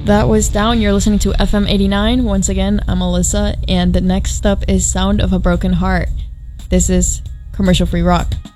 That was Down. You're listening to FM 89. Once again, I'm Alyssa, and the next up is Sound of a Broken Heart. This is Commercial Free Rock.